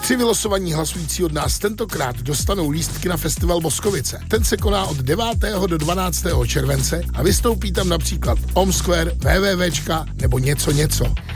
3 vylosovaní hlasující od nás tentokrát dostanou lístky na festival Boskovice. Ten se koná od 9. do 12. července a vystoupí tam například Om Square, VVVčka nebo něco.